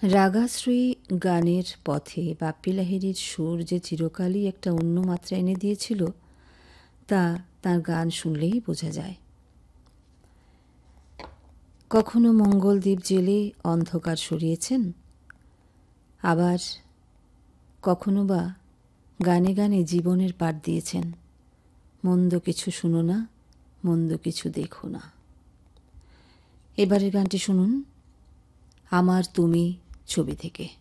রাগাশ্রয়ী গানের পথে বাপ্পি লাহিড়ীর সুর যে চিরকালই একটা অন্য মাত্রা এনে দিয়েছিল তা তার গান শুনলেই বোঝা যায়। কখনো মঙ্গলদ্বীপ জেলে অন্ধকার সরিয়েছেন, আবার কখনো বা গানে গানে জীবনের পাঠ দিয়েছেন। মন্দ কিছু শুনো না, মন্দ কিছু দেখো না। এবারের গানটি শুনুন, আমার তুমি ছবি থেকে।